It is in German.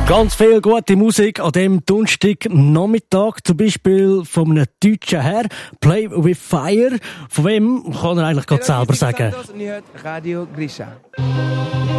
Ganz viel gute Musik an dem Donnerstagnachmittag, zum Beispiel von einem deutschen Herr, Play with Fire. Von wem kann er eigentlich gerade selber sagen? Radio Grisha.